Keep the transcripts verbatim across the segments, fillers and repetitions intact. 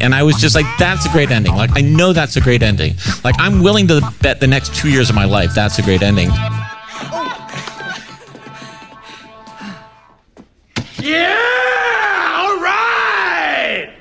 And I was just like, that's a great ending. Like, I know that's a great ending. Like, I'm willing to bet the next two years of my life that's a great ending. Yeah! All right!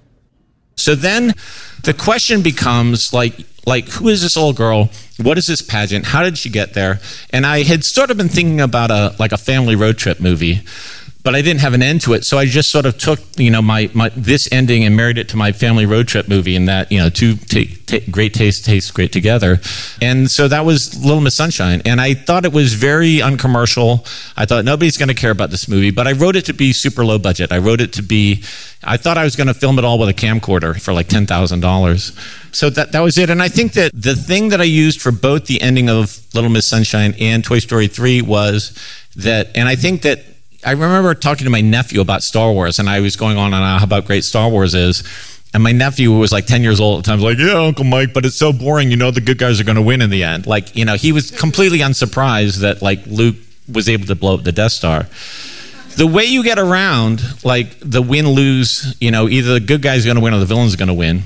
So then the question becomes, like, like, who is this little girl? What is this pageant? How did she get there? And I had sort of been thinking about a like a family road trip movie, but I didn't have an end to it. So I just sort of took, you know, my, my this ending and married it to my family road trip movie, and that, you know, two t- t- great tastes taste great together. And so that was Little Miss Sunshine. And I thought it was very uncommercial. I thought nobody's going to care about this movie, but I wrote it to be super low budget. I wrote it to be, I thought I was going to film it all with a camcorder for like ten thousand dollars. So that, that was it. And I think that the thing that I used for both the ending of Little Miss Sunshine and Toy Story three was that, and I think that I remember talking to my nephew about Star Wars, and I was going on and on how about great Star Wars is. And my nephew, who was like ten years old at the time, was like, yeah, Uncle Mike, but it's so boring. You know, the good guys are going to win in the end. Like, you know, he was completely unsurprised that, like, Luke was able to blow up the Death Star. The way you get around, like, the win-lose, you know, either the good guy's going to win or the villain's going to win,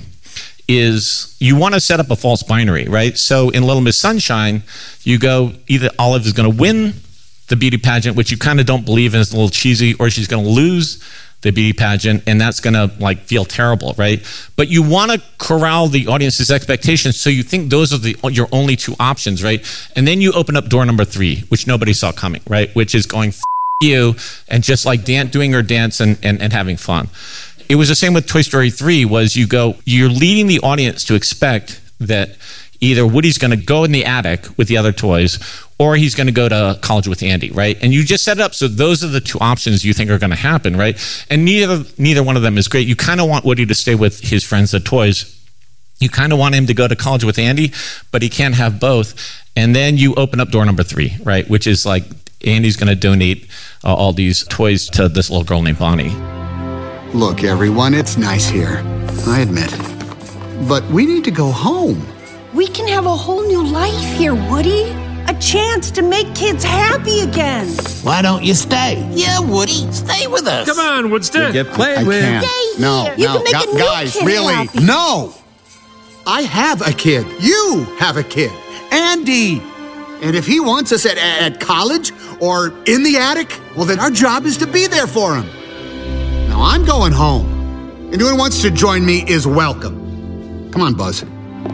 is you want to set up a false binary, right? So in Little Miss Sunshine, you go either Olive is going to win the beauty pageant, which you kind of don't believe in, is a little cheesy, or she's going to lose the beauty pageant, and that's going to like feel terrible, right? But you want to corral the audience's expectations, so you think those are the your only two options, right? And then you open up door number three, which nobody saw coming, right? Which is going F- you and just like dan- doing her dance and, and, and having fun. It was the same with Toy Story three, was you go, you're leading the audience to expect that either Woody's going to go in the attic with the other toys, or he's going to go to college with Andy, right? And you just set it up so those are the two options you think are going to happen, right? And neither neither one of them is great. You kind of want Woody to stay with his friends, the toys. You kind of want him to go to college with Andy, but he can't have both. And then you open up door number three, right? Which is like Andy's going to donate uh, all these toys to this little girl named Bonnie. Look, everyone, it's nice here, I admit. But we need to go home. We can have a whole new life here, Woody. A chance to make kids happy again. Why don't you stay? Yeah, Woody, stay with us. Come on, Woodstock. Get played I with. can't. Stay No, here. You no, can make gu- a new guys, kid really? happy. No! I have a kid. You have a kid. Andy. And if he wants us at, at college or in the attic, well, then our job is to be there for him. Now, I'm going home. Anyone who wants to join me is welcome. Come on, Buzz.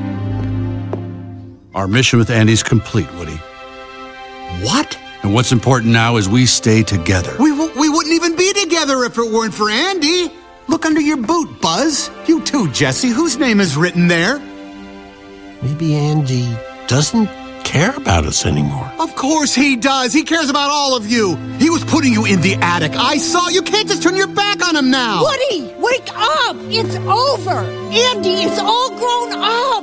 Our mission with Andy's complete, Woody. What? And what's important now is we stay together. We, w- we wouldn't even be together if it weren't for Andy. Look under your boot, Buzz. You too, Jesse. Whose name is written there? Maybe Andy doesn't care about us anymore. Of course he does. He cares about all of you. He was putting you in the attic. I saw. You can't just turn your back on him now. Woody, wake up. It's over. Andy is all grown up.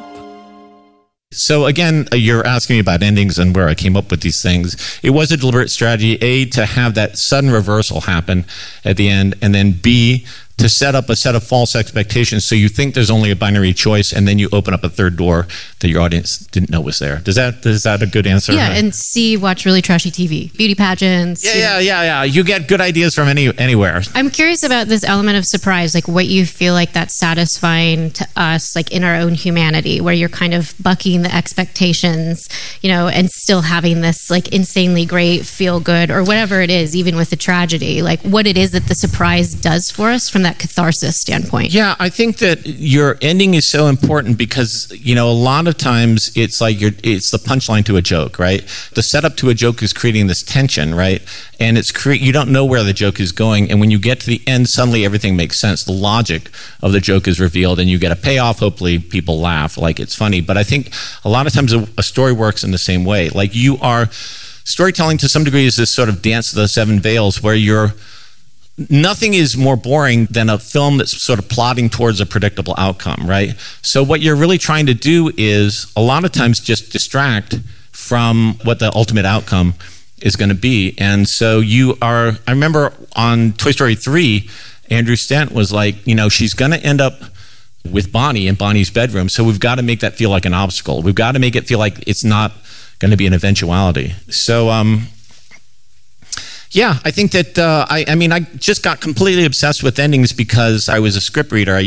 So again, you're asking me about endings and where I came up with these things. It was a deliberate strategy, A, to have that sudden reversal happen at the end, and then B, to set up a set of false expectations so you think there's only a binary choice, and then you open up a third door that your audience didn't know was there. Does that is that a good answer? Yeah, and C, watch really trashy T V. Beauty pageants. Yeah, you know. yeah, yeah, yeah. You get good ideas from any anywhere. I'm curious about this element of surprise, like what you feel like that's satisfying to us, like in our own humanity, where you're kind of bucking the expectations, you know, and still having this like insanely great feel good or whatever it is, even with the tragedy, like what it is that the surprise does for us from that catharsis standpoint. Yeah, I think that your ending is so important because, you know, a lot of times it's like you're, it's the punchline to a joke, right? The setup to a joke is creating this tension, right? And it's cre- you don't know where the joke is going, and when you get to the end, suddenly everything makes sense. The logic of the joke is revealed, and you get a payoff. Hopefully, people laugh, like it's funny. But I think a lot of times a, a story works in the same way. Like you are storytelling to some degree is this sort of dance of the seven veils, where you're nothing is more boring than a film that's sort of plodding towards a predictable outcome, right? So what you're really trying to do is a lot of times just distract from what the ultimate outcome is going to be. And so you are, I remember on Toy Story three, Andrew Stent was like, you know, she's going to end up with Bonnie in Bonnie's bedroom, so we've got to make that feel like an obstacle. We've got to make it feel like it's not going to be an eventuality. So, um, yeah, I think that, uh, I, I mean, I just got completely obsessed with endings because I was a script reader. I